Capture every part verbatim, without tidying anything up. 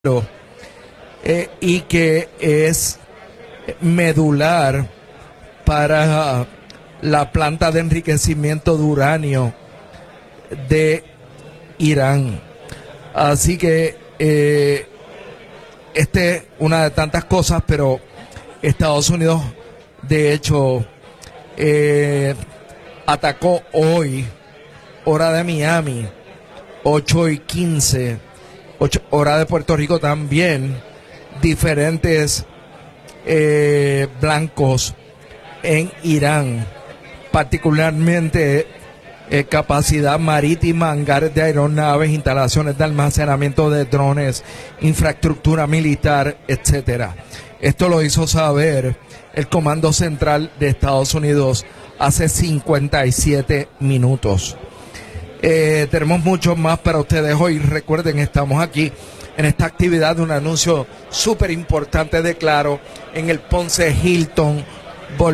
eh, y que es medular para la planta de enriquecimiento de uranio de Irán. Así que eh, este es una de tantas cosas, pero Estados Unidos de hecho eh, atacó hoy, hora de Miami, ocho y quince, hora de Puerto Rico también, diferentes eh, blancos en Irán, particularmente eh, capacidad marítima, hangares de aeronaves, instalaciones de almacenamiento de drones, infraestructura militar, etcétera. Esto lo hizo saber el Comando Central de Estados Unidos hace cincuenta y siete minutos. Eh, tenemos mucho más para ustedes hoy. Recuerden, estamos aquí en esta actividad de un anuncio súper importante de Claro en el Ponce Hilton. Vol-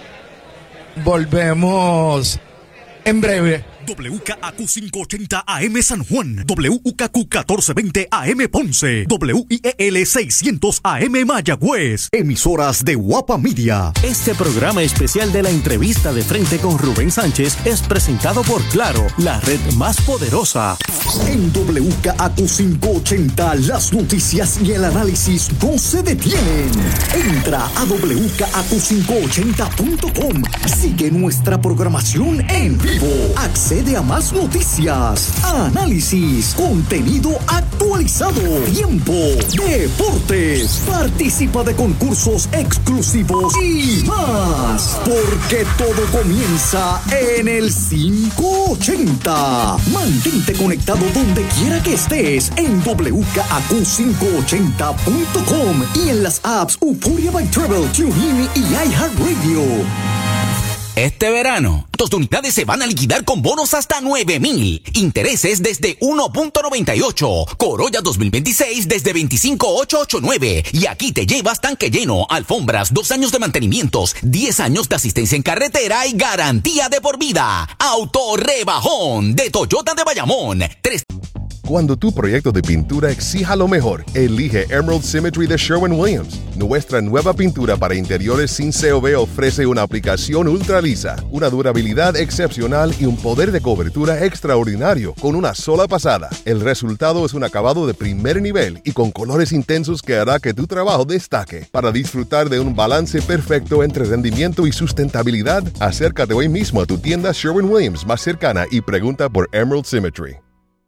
volvemos en breve. W K A Q quinientos ochenta A M San Juan, W K Q catorce veinte A M Ponce, W I E L seiscientos A M Mayagüez, emisoras de Guapa Media. Este programa especial de la entrevista de frente con Rubén Sánchez es presentado por Claro, la red más poderosa. En W K A Q quinientos ochenta, las noticias y el análisis no se detienen. Entra a W K A Q quinientos ochenta punto com, sigue nuestra programación en vivo, accede a más noticias, análisis, contenido actualizado, tiempo, deportes, participa de concursos exclusivos y más, porque todo comienza en el quinientos ochenta. Mantente conectado donde quiera que estés en W K A Q quinientos ochenta punto com y en las apps Euphoria by Travel, TuneIn y iHeartRadio. Este verano, tus unidades se van a liquidar con bonos hasta nueve mil. Intereses desde uno punto noventa y ocho. Corolla dos mil veintiséis desde veinticinco mil ochocientos ochenta y nueve. Y aquí te llevas tanque lleno, alfombras, dos años de mantenimientos, diez años de asistencia en carretera y garantía de por vida. Auto rebajón de Toyota de Bayamón. Tres... Cuando tu proyecto de pintura exija lo mejor, elige Emerald Symmetry de Sherwin-Williams. Nuestra nueva pintura para interiores sin C O V ofrece una aplicación ultra lisa, una durabilidad excepcional y un poder de cobertura extraordinario con una sola pasada. El resultado es un acabado de primer nivel y con colores intensos que hará que tu trabajo destaque. Para disfrutar de un balance perfecto entre rendimiento y sustentabilidad, acércate hoy mismo a tu tienda Sherwin-Williams más cercana y pregunta por Emerald Symmetry.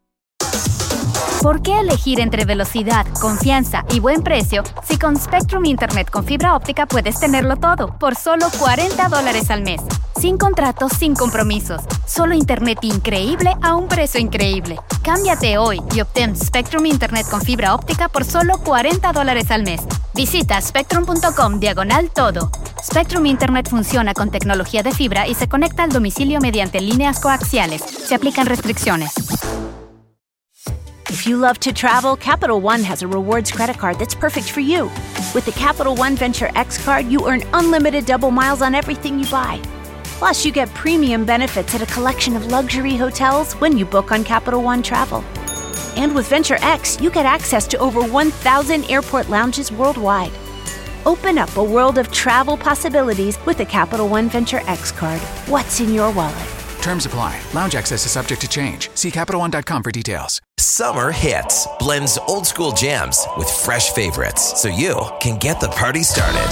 ¿Por qué elegir entre velocidad, confianza y buen precio si con Spectrum Internet con fibra óptica puedes tenerlo todo por solo cuarenta dólares al mes? Sin contratos, sin compromisos. Solo Internet increíble a un precio increíble. Cámbiate hoy y obtén Spectrum Internet con fibra óptica por solo cuarenta dólares al mes. Visita spectrum.com diagonal todo. Spectrum Internet funciona con tecnología de fibra y se conecta al domicilio mediante líneas coaxiales. Se aplican restricciones. If you love to travel, Capital One has a rewards credit card that's perfect for you. With the Capital One Venture X card, you earn unlimited double miles on everything you buy. Plus, you get premium benefits at a collection of luxury hotels when you book on Capital One Travel. And with Venture X, you get access to over one thousand airport lounges worldwide. Open up a world of travel possibilities with the Capital One Venture X card. What's in your wallet? Terms apply. Lounge access is subject to change. See Capital One dot com for details. Summer Hits blends old school jams with fresh favorites so you can get the party started.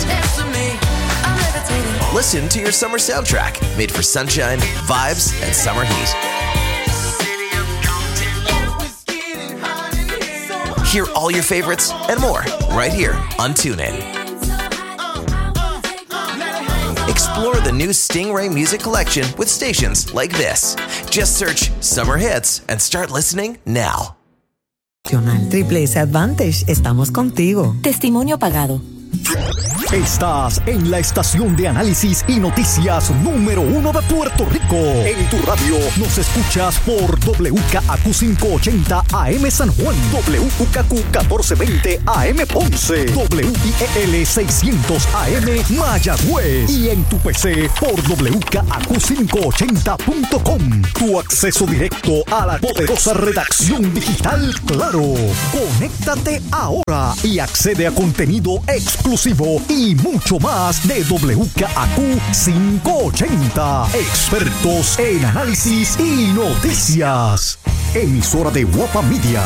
Listen to your summer soundtrack made for sunshine, vibes, and summer heat. Hear all your favorites and more right here on TuneIn. Explore the new Stingray Music Collection with stations like this. Just search Summer Hits and start listening now. Triple S Advantage, estamos contigo. Testimonio pagado. Estás en la estación de análisis y noticias número uno de Puerto Rico. En tu radio nos escuchas por W K A Q quinientos ochenta A M San Juan, W K Q catorce veinte A M Ponce, W I E L seiscientos A M Mayagüez y en tu P C por W K A Q quinientos ochenta punto com. Tu acceso directo a la poderosa redacción digital Claro. Conéctate ahora y accede a contenido exclusivo y mucho más de W K A Q quinientos ochenta. Expertos en análisis y noticias. Emisora de Guapa Media.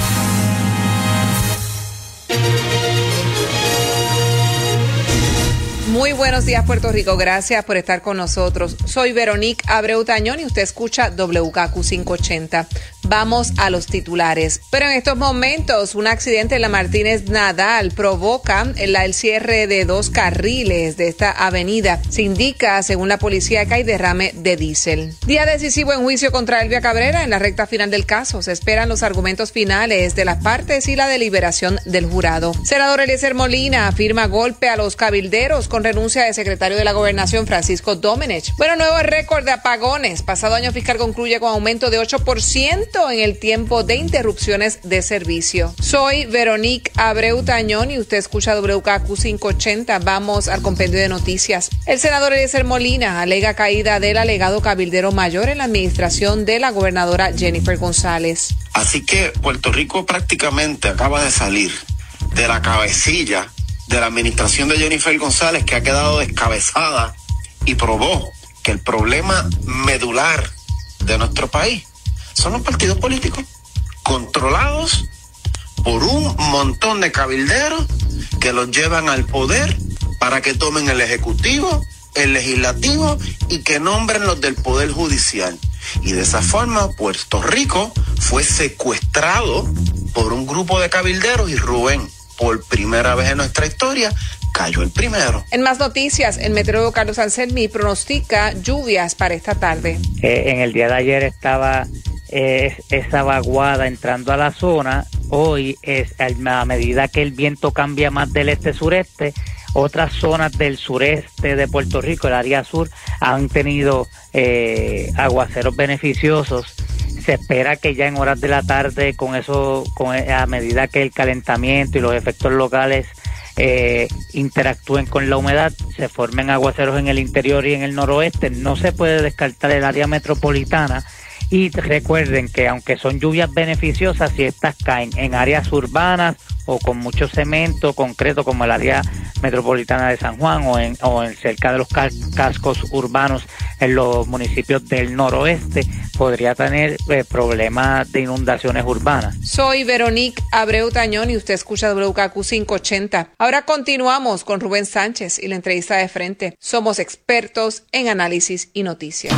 Muy buenos días, Puerto Rico. Gracias por estar con nosotros. Soy Veronique Abreu Tañón y usted escucha W K Q quinientos ochenta. Vamos a los titulares. Pero en estos momentos, un accidente en la Martínez Nadal provoca el, el cierre de dos carriles de esta avenida. Se indica, según la policía, que hay derrame de diésel. Día decisivo en juicio contra Elvia Cabrera. En la recta final del caso se esperan los argumentos finales de las partes y la deliberación del jurado. Senador Eliezer Molina afirma golpe a los cabilderos con renuncia del secretario de la Gobernación, Francisco Domenech. Bueno, nuevo récord de apagones. Pasado año fiscal concluye con aumento de ocho por ciento en el tiempo de interrupciones de servicio. Soy Veronique Abreu Tañón y usted escucha W K Q quinientos ochenta. Vamos al compendio de noticias. El senador Eliezer Molina alega caída del alegado cabildero mayor en la administración de la gobernadora Jennifer González. Así que Puerto Rico prácticamente acaba de salir de la cabecilla de la administración de Jennifer González, que ha quedado descabezada y probó que el problema medular de nuestro país son los partidos políticos controlados por un montón de cabilderos que los llevan al poder para que tomen el ejecutivo, el legislativo y que nombren los del poder judicial. Y de esa forma Puerto Rico fue secuestrado por un grupo de cabilderos y Rubén, por primera vez en nuestra historia, cayó el primero. En más noticias, el meteorólogo Carlos Anselmi pronostica lluvias para esta tarde. Eh, en el día de ayer estaba eh, esa vaguada entrando a la zona. Hoy, es a medida que el viento cambia más del este-sureste, otras zonas del sureste de Puerto Rico, el área sur, han tenido eh, aguaceros beneficiosos. Se espera que ya en horas de la tarde, con eso, con a medida que el calentamiento y los efectos locales eh, interactúen con la humedad, se formen aguaceros en el interior y en el noroeste. No se puede descartar el área metropolitana. Y recuerden que aunque son lluvias beneficiosas, si estas caen en áreas urbanas o con mucho cemento concreto como el área metropolitana de San Juan o en, o en cerca de los cascos urbanos en los municipios del noroeste, podría tener eh, problemas de inundaciones urbanas. Soy Veronique Abreu Tañón y usted escucha W K Q quinientos ochenta. Ahora continuamos con Rubén Sánchez y la entrevista de frente. Somos expertos en análisis y noticias.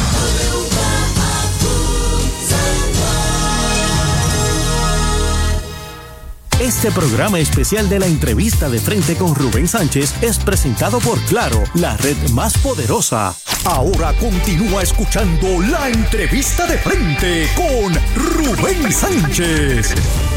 Este programa especial de la entrevista de frente con Rubén Sánchez es presentado por Claro, la red más poderosa. Ahora continúa escuchando la entrevista de frente con Rubén Sánchez.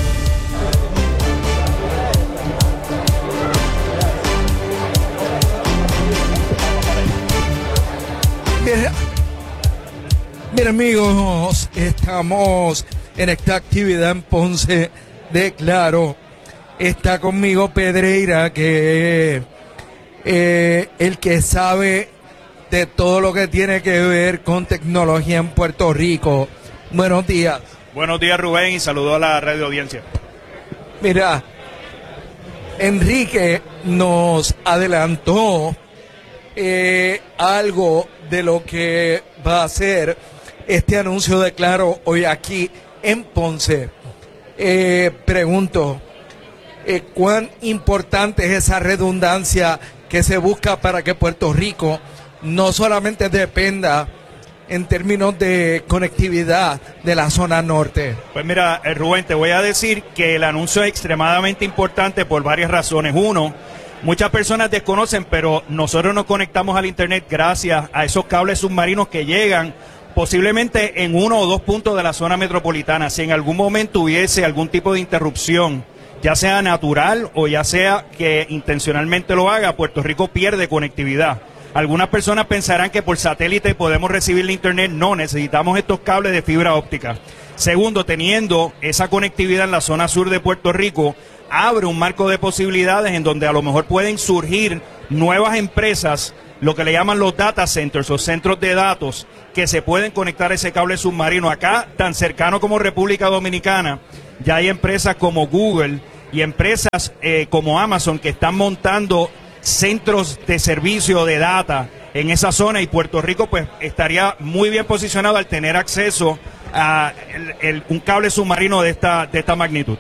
Mira, mira amigos, estamos en esta actividad en Ponce de Claro. Está conmigo Pedreira, que eh, el que sabe de todo lo que tiene que ver con tecnología en Puerto Rico. Buenos días. Buenos días, Rubén, y saludo a la radio audiencia. Mira, Enrique nos adelantó eh, algo de lo que va a ser este anuncio de Claro hoy aquí en Ponce. Eh, pregunto, eh, ¿cuán importante es esa redundancia que se busca para que Puerto Rico no solamente dependa en términos de conectividad de la zona norte? Pues mira, eh, Rubén, te voy a decir que el anuncio es extremadamente importante por varias razones. Uno, muchas personas desconocen, pero nosotros nos conectamos al internet gracias a esos cables submarinos que llegan posiblemente en uno o dos puntos de la zona metropolitana. Si en algún momento hubiese algún tipo de interrupción ya sea natural o ya sea que intencionalmente lo haga, Puerto Rico pierde conectividad. Algunas personas pensarán que por satélite podemos recibir la internet. No, necesitamos estos cables de fibra óptica. Segundo, teniendo esa conectividad en la zona sur de Puerto Rico, abre un marco de posibilidades en donde a lo mejor pueden surgir nuevas empresas, lo que le llaman los data centers o centros de datos, que se pueden conectar a ese cable submarino. Acá, tan cercano como República Dominicana, ya hay empresas como Google y empresas eh, como Amazon que están montando centros de servicio de data en esa zona, y Puerto Rico pues estaría muy bien posicionado al tener acceso a el, el, un cable submarino de esta de esta magnitud.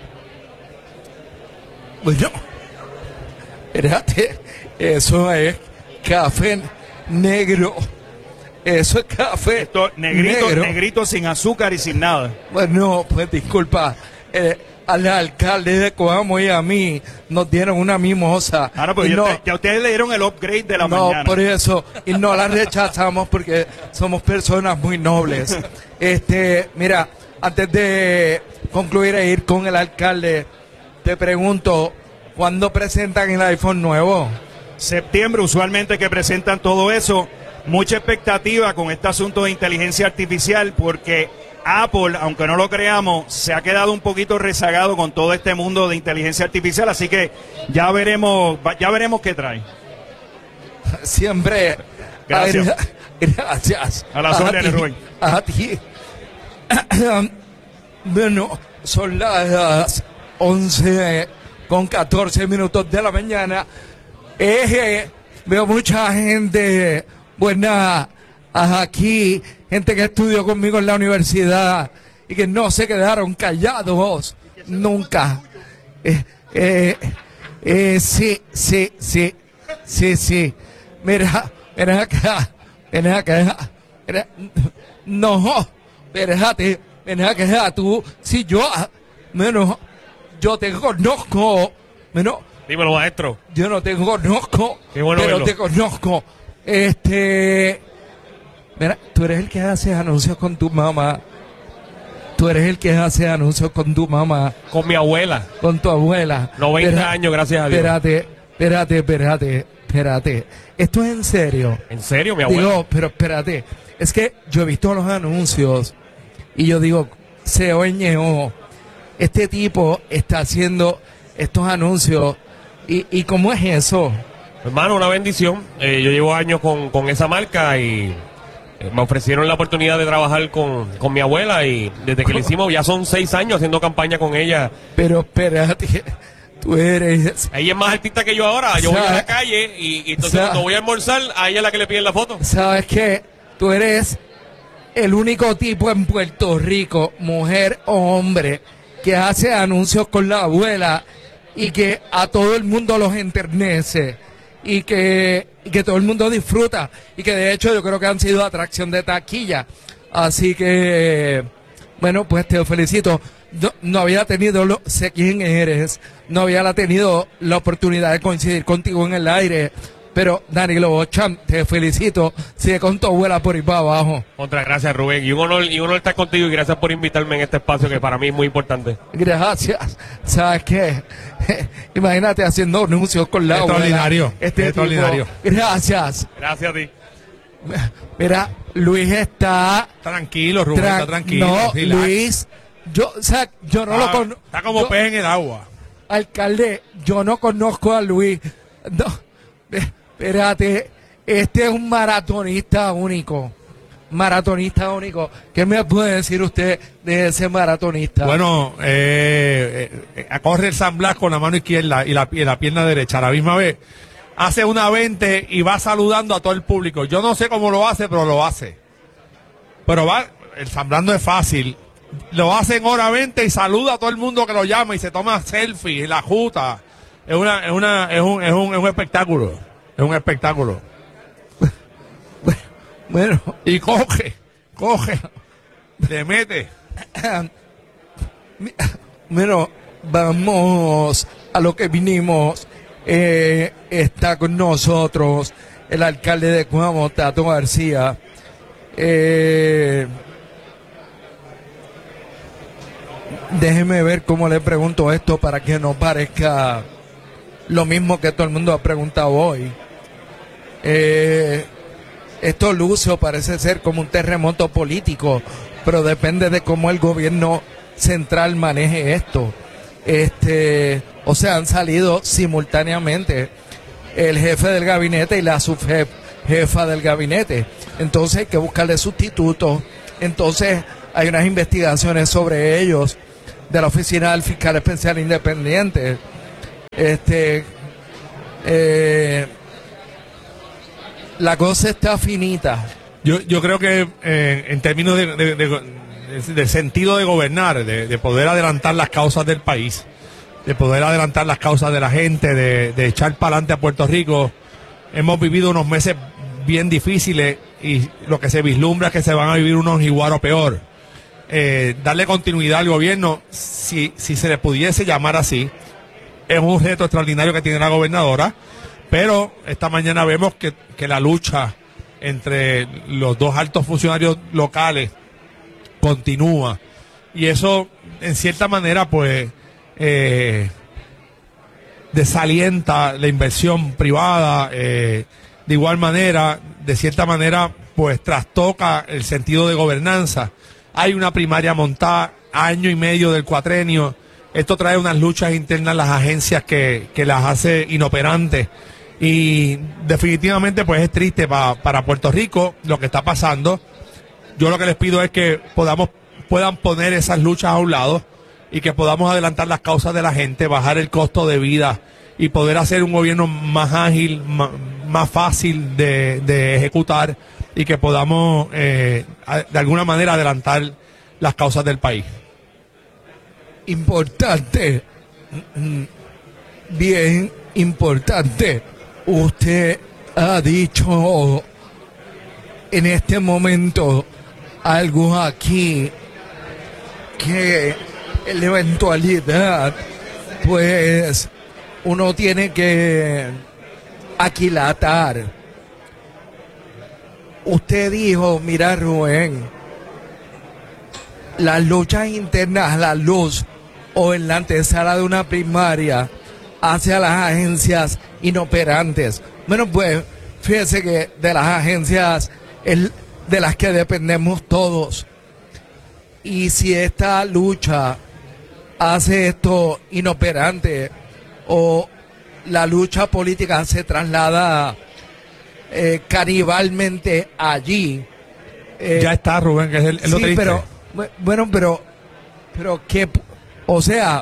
Bueno, espérate, eso es café negro. Eso es café Esto, negrito, negro. negrito sin azúcar y sin nada. Bueno, pues disculpa, eh, al alcalde de Coamo y a mí nos dieron una mimosa. Ah, no, pero y ya, no, te, ya ustedes le dieron el upgrade de la no, mañana. por eso, y no la rechazamos porque somos personas muy nobles. Este, mira, antes de concluir e ir con el alcalde, te pregunto, ¿cuándo presentan el iPhone nuevo? Septiembre, usualmente que presentan todo eso. Mucha expectativa con este asunto de inteligencia artificial, porque Apple, aunque no lo creamos, se ha quedado un poquito rezagado con todo este mundo de inteligencia artificial, así que ya veremos, ya veremos qué trae. Siempre. Gracias. Ay, gracias. A las órdenes, Rubén. A ti. Bueno, son las once con catorce minutos de la mañana. Eh, veo mucha gente buena aquí, gente que estudió conmigo en la universidad y que no se quedaron callados nunca. Eh, eh, eh, sí, sí, sí, sí, sí. Mira, mira acá, mira acá. Mira, no, espérate, mira acá, tú, si yo, menos, yo te conozco, menos. Dímelo, maestro. Yo no te conozco, Qué bueno pero verlo. te conozco. Este, mira, tú eres el que hace anuncios con tu mamá. Tú eres el que hace anuncios con tu mamá. Con mi abuela. Con tu abuela. noventa Espera- años, gracias a Dios. Espérate, espérate, espérate, espérate. Esto es en serio. ¿En serio, mi abuela? Digo, pero espérate. Es que yo he visto los anuncios y yo digo, se oñeó. Este tipo está haciendo estos anuncios. ¿Y, y cómo es eso? Hermano, una bendición. Eh, yo llevo años con, con esa marca y eh, me ofrecieron la oportunidad de trabajar con, con mi abuela, y desde que lo hicimos ya son seis años haciendo campaña con ella. Pero espérate, tú eres... Ella es más artista que yo ahora. Yo voy a ¿Sabe? la calle y, y entonces ¿Sabe? cuando voy a almorzar, a ella es la que le piden la foto. ¿Sabes qué? Tú eres el único tipo en Puerto Rico, mujer o hombre, que hace anuncios con la abuela y que a todo el mundo los enternece y que, y que todo el mundo disfruta y que de hecho yo creo que han sido atracción de taquilla. Así que, bueno, pues te felicito. No, no había tenido, lo, sé quién eres, no había la tenido la oportunidad de coincidir contigo en el aire, pero Danilo Bocham, te felicito, sigue con tu abuela por ir para abajo. Otra, gracias, Rubén. Y un honor, y un honor estar contigo, y gracias por invitarme en este espacio que para mí es muy importante. Gracias. ¿Sabes qué? Imagínate haciendo anuncios con la abuela. Extraordinario, Este extraordinario. tipo. Gracias. Gracias a ti. Mira, Luis está... Tranquilo, Rubén, Tran- está tranquilo. No, relax. Luis, yo, o sea, yo no lo Está- conozco. Está como pez en el agua. Alcalde, yo no conozco a Luis. No, eh, espérate, este es un maratonista único. Maratonista único. ¿Qué me puede decir usted de ese maratonista? Bueno, eh, eh, eh, corre el San Blas con la mano izquierda y la, y la pierna derecha a la misma vez. Hace una veinte y va saludando a todo el público. Yo no sé cómo lo hace, pero lo hace. Pero va, el San Blas no es fácil. Lo hace en hora veinte y saluda a todo el mundo que lo llama y se toma selfie en la juta. Es una, es una, es un, es un, es un espectáculo. Es un espectáculo. Bueno. Y coge, coge, le mete. Bueno, vamos a lo que vinimos. Eh, está con nosotros el alcalde de Coamo, Tato García. Eh, déjeme ver cómo le pregunto esto para que no parezca lo mismo que todo el mundo ha preguntado hoy. Eh, esto luce o parece ser como un terremoto político, pero depende de cómo el gobierno central maneje esto. Este, o sea, han salido simultáneamente el jefe del gabinete y la subjefa del gabinete. Entonces hay que buscarle sustitutos. Entonces hay unas investigaciones sobre ellos de la Oficina del Fiscal Especial Independiente. Este, eh, la cosa está finita. Yo, yo creo que eh, en términos de, de, de, de, de sentido de gobernar, de, de poder adelantar las causas del país, de poder adelantar las causas de la gente, de, de echar para adelante a Puerto Rico, hemos vivido unos meses bien difíciles y lo que se vislumbra es que se van a vivir unos igual o peor. Eh, darle continuidad al gobierno, si, si se le pudiese llamar así, es un reto extraordinario que tiene la gobernadora, pero esta mañana vemos que, que la lucha entre los dos altos funcionarios locales continúa, y eso en cierta manera pues eh, desalienta la inversión privada, eh, de igual manera, de cierta manera pues trastoca el sentido de gobernanza. Hay una primaria montada, año y medio del cuatrenio. Esto trae unas luchas internas en las agencias que, que las hace inoperantes. Y definitivamente pues es triste pa, para Puerto Rico lo que está pasando. Yo lo que les pido es que podamos puedan poner esas luchas a un lado y que podamos adelantar las causas de la gente, bajar el costo de vida y poder hacer un gobierno más ágil, más, más fácil de, de ejecutar, y que podamos eh, de alguna manera adelantar las causas del país. Importante, bien importante. Usted ha dicho en este momento algo aquí que en la eventualidad pues uno tiene que aquilatar. Usted dijo, mira Rubén, las luchas internas a la luz o en la antesala de una primaria hacia las agencias inoperantes. Bueno, pues fíjese que de las agencias el, de las que dependemos todos, y si esta lucha hace esto inoperante o la lucha política se traslada eh, canibalmente allí. Eh, ya está, Rubén, que es el, el sí, pero bueno, pero pero que, o sea,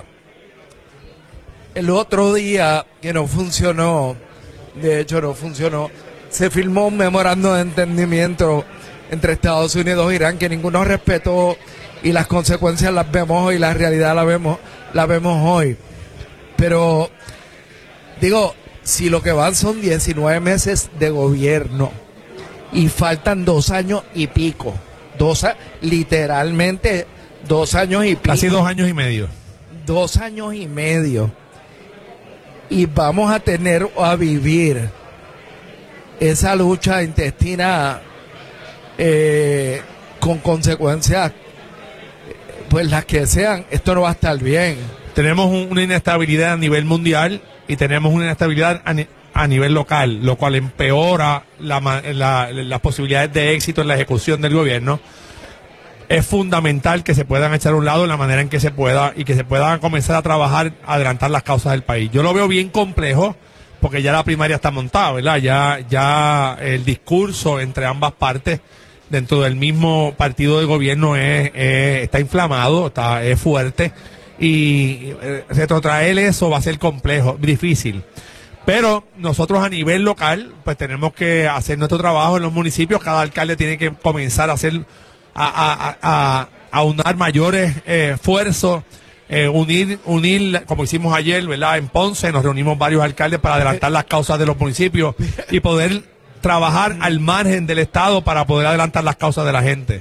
el otro día que no funcionó, de hecho no funcionó, se firmó un memorando de entendimiento entre Estados Unidos e Irán que ninguno respetó, y las consecuencias las vemos hoy, la realidad la vemos, la vemos hoy. Pero digo, si lo que van son diecinueve meses de gobierno y faltan dos años y pico, dos literalmente dos años y pico, casi dos años y medio, dos años y medio, y vamos a tener a vivir esa lucha intestina eh, con consecuencias pues las que sean. Esto no va a estar bien. Tenemos un, una inestabilidad a nivel mundial y tenemos una inestabilidad a, ni, a nivel local, lo cual empeora la, la, las posibilidades de éxito en la ejecución del gobierno. Es fundamental que se puedan echar a un lado en la manera en que se pueda y que se puedan comenzar a trabajar, a adelantar las causas del país. Yo lo veo bien complejo porque ya la primaria está montada, ¿verdad? Ya, ya el discurso entre ambas partes dentro del mismo partido de gobierno es, es, está inflamado, está, es fuerte, y retrotraer eso va a ser complejo, difícil. Pero nosotros a nivel local pues tenemos que hacer nuestro trabajo en los municipios. Cada alcalde tiene que comenzar a hacer a, a, a, a unar mayores eh, esfuerzos, eh, unir, unir como hicimos ayer, ¿verdad? En Ponce nos reunimos varios alcaldes para adelantar las causas de los municipios y poder trabajar al margen del Estado para poder adelantar las causas de la gente.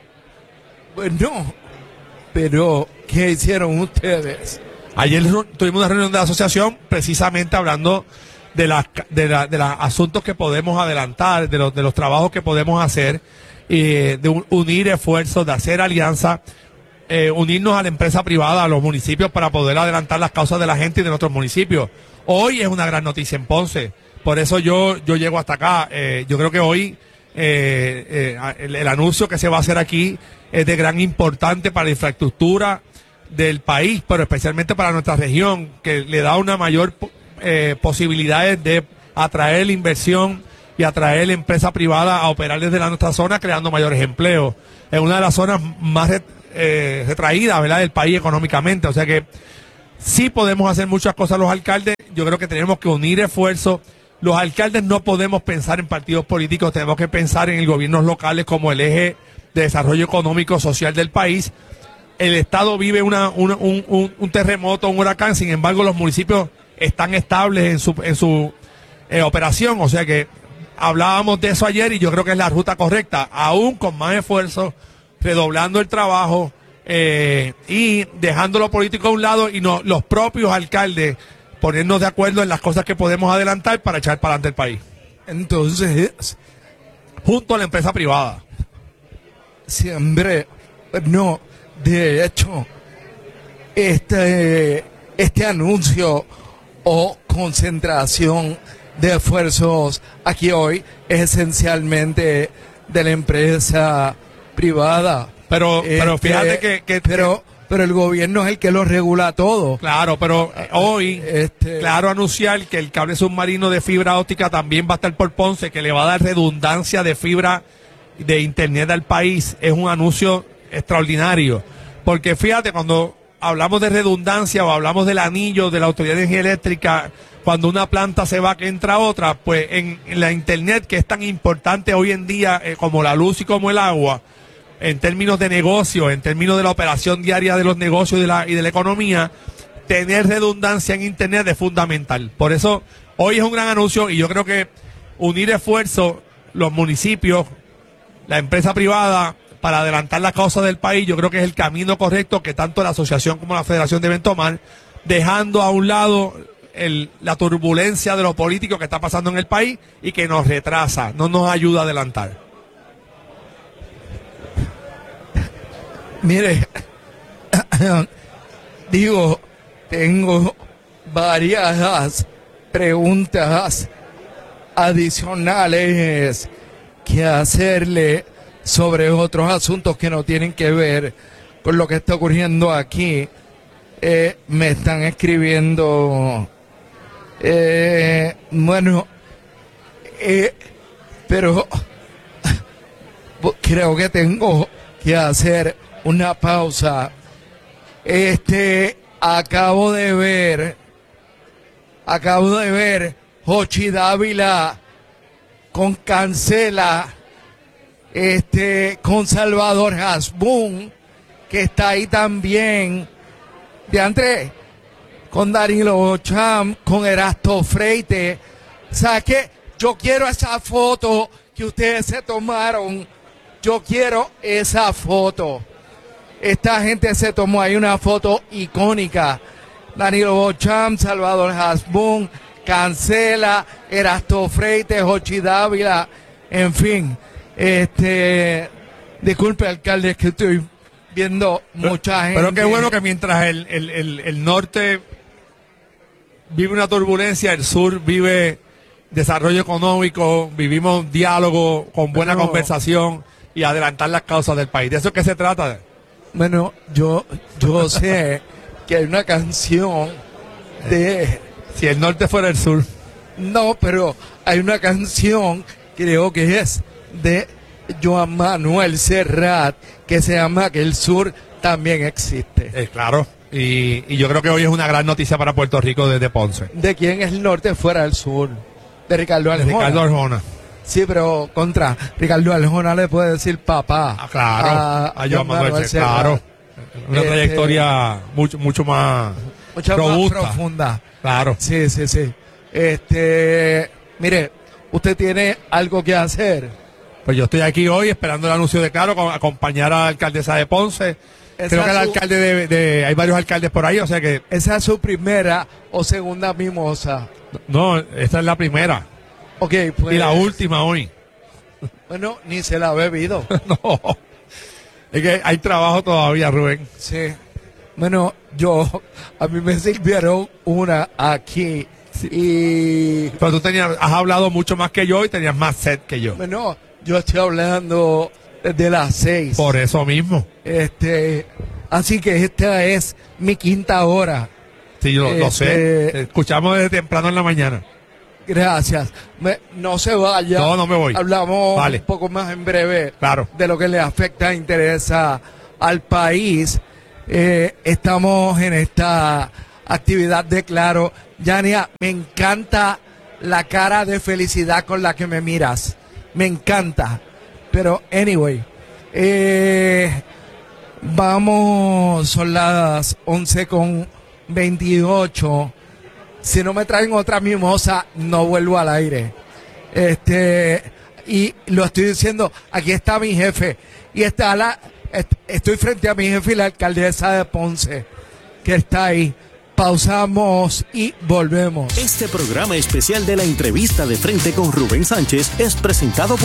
Bueno, pero ¿qué hicieron ustedes? Ayer tuvimos una reunión de la asociación precisamente hablando de las de, la, de los asuntos que podemos adelantar, de los, de los trabajos que podemos hacer, y de unir esfuerzos, de hacer alianza. eh, unirnos a la empresa privada, a los municipios, para poder adelantar las causas de la gente y de nuestros municipios. Hoy es una gran noticia en Ponce, por eso yo, yo llego hasta acá. Eh, yo creo que hoy eh, eh, el, el anuncio que se va a hacer aquí es de gran importante para la infraestructura del país, pero especialmente para nuestra región, que le da una mayor eh, posibilidades de atraer la inversión y atraer la empresa privada a operar desde la nuestra zona, creando mayores empleos. Es una de las zonas más eh, retraídas, ¿verdad?, del país económicamente. O sea que sí podemos hacer muchas cosas los alcaldes. Yo creo que tenemos que unir esfuerzos. Los alcaldes no podemos pensar en partidos políticos, tenemos que pensar en el gobiernos locales como el eje de desarrollo económico social del país. El Estado vive una, una, un, un, un terremoto, un huracán, sin embargo los municipios están estables en su, en su eh, operación. O sea que hablábamos de eso ayer y yo creo que es la ruta correcta, aún con más esfuerzo, redoblando el trabajo eh, y dejando lo político a un lado y no, los propios alcaldes ponernos de acuerdo en las cosas que podemos adelantar para echar para adelante el país. Entonces, junto a la empresa privada. Siempre, no, de hecho, este, este anuncio o concentración de esfuerzos aquí hoy es esencialmente de la empresa privada. Pero, este, pero fíjate que, que pero, pero el gobierno es el que lo regula todo. Claro, pero eh, hoy, este, claro, anunciar que el cable submarino de fibra óptica también va a estar por Ponce, que le va a dar redundancia de fibra de internet al país, es un anuncio extraordinario. Porque fíjate, cuando hablamos de redundancia o hablamos del anillo de la Autoridad de Energía Eléctrica, cuando una planta se va que entra otra, pues en, en la internet, que es tan importante hoy en día eh, como la luz y como el agua, en términos de negocio, en términos de la operación diaria de los negocios y de la, y de la economía, tener redundancia en internet es fundamental. Por eso hoy es un gran anuncio y yo creo que unir esfuerzos, los municipios, la empresa privada, para adelantar las causas del país, yo creo que es el camino correcto que tanto la asociación como la federación deben tomar, dejando a un lado el, la turbulencia de lo político que está pasando en el país y que nos retrasa, no nos ayuda a adelantar. Mire, digo, tengo varias preguntas adicionales que hacerle sobre otros asuntos que no tienen que ver con lo que está ocurriendo aquí. Eh, me están escribiendo, eh, bueno, eh, pero creo que tengo que hacer una pausa. Este, acabo de ver, acabo de ver Jochi Dávila con Cancela, este, con Salvador Hasbún, que está ahí también, de Andrés, con Danilo Bocham, con Erasto Freite. ¿Sabes qué? Yo quiero esa foto que ustedes se tomaron. Yo quiero esa foto. Esta gente se tomó ahí una foto icónica. Danilo Bocham, Salvador Hasbún, Cancela, Erasto Freite, Jochi Dávila, en fin. Este, disculpe, alcalde, es que estoy viendo mucha pero, gente. Pero qué bueno que mientras el, el, el, el norte vive una turbulencia, el sur vive desarrollo económico, vivimos diálogo con buena Pero, conversación y adelantar las causas del país. ¿De eso es que se trata? Bueno, yo, yo sé que hay una canción de... Si el norte fuera el sur. No, pero hay una canción, creo que es de Joan Manuel Serrat, que se llama Que el sur también existe. Eh, claro, y, y yo creo que hoy es una gran noticia para Puerto Rico desde Ponce. ¿De quién es el norte fuera el sur? De Ricardo Arjona. De Ricardo Arjona. Sí, pero contra Ricardo Arjona le puede decir papá. Ah, claro, a, a Joan Manuel, Manuel Serrat. Claro. Una este, trayectoria mucho, mucho más mucho robusta. Más profunda. Claro. Sí, sí, sí. Este, mire, usted tiene algo que hacer. Pues yo estoy aquí hoy esperando el anuncio de Claro, con, acompañar a la alcaldesa de Ponce. Esa Creo que el alcalde de, de, hay varios alcaldes por ahí, o sea que... ¿Esa es su primera o segunda mimosa? No, esta es la primera. Ok, pues... Y la última hoy. Bueno, ni se la ha bebido. No. Es que hay trabajo todavía, Rubén. Sí. Bueno, yo, a mí me sirvieron una aquí. Sí. Y. Pero tú tenías, has hablado mucho más que yo y tenías más sed que yo. Bueno, yo estoy hablando desde las seis. Por eso mismo. Este, así que esta es mi quinta hora. Sí, yo este, lo sé. Te escuchamos desde temprano en la mañana. Gracias. Me, no se vaya. No, no me voy. Hablamos vale. un poco más en breve claro. de lo que le afecta e interesa al país. Eh, estamos en esta actividad de Claro. Yania, me encanta la cara de felicidad con la que me miras. Me encanta. Pero, anyway, eh, vamos, son las once con veintiocho. Si no me traen otra mimosa, no vuelvo al aire. Este, y lo estoy diciendo, aquí está mi jefe. Y está la, est- estoy frente a mi jefe y la alcaldesa de Ponce, que está ahí. Pausamos y volvemos. Este programa especial de la entrevista de frente con Rubén Sánchez es presentado por